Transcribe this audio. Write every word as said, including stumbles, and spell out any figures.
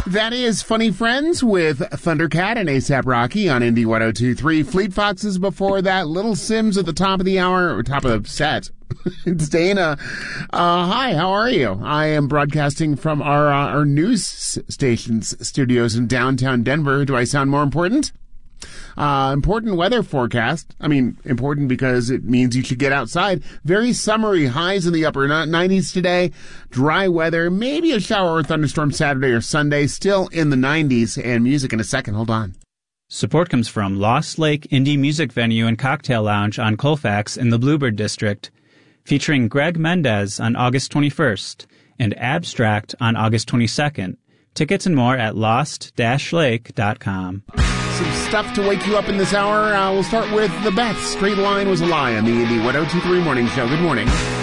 That is Funny Friends with Thundercat and ASAP Rocky on Indie one oh two point three. Fleet Foxes before that. Little Sims at the top of the hour, or top of the set. It's Dana. Uh, hi, how are you? I am broadcasting from our, uh, our news station's studios in downtown Denver. Do I sound more important? Uh, important weather forecast. I mean, important because it means you should get outside. Very summery, highs in the upper nineties today. Dry weather, maybe a shower or thunderstorm Saturday or Sunday. Still in the nineties. And music in a second. Hold on. Support comes from Lost Lake Indie Music Venue and Cocktail Lounge on Colfax in the Bluebird District, featuring Greg Mendez on August twenty-first and Abstract on August twenty-second. Tickets and more at lost dash lake dot com. Some stuff to wake you up in this hour. Uh, we'll start with the Beth. Straight Line Was a Lie on the Indie one oh two point three Morning Show. Good morning.